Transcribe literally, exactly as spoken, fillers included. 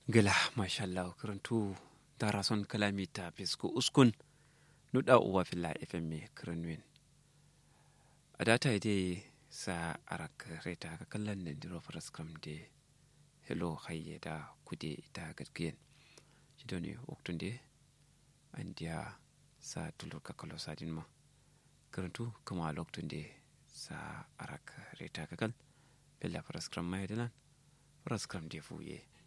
gila mashallah karantu darason kalamita fisku uskun nuda uwa filla fm me kranwin adata ide sa arak reta ka kallan ne diro fraskam de hello hayye da kude ita gadgiyen shidoni oktunde andiya sa tulur ka kalo sadin ma karantu kuma loktunde sa arak reta ka kal bella fraskam mai dalan fraskam de fuye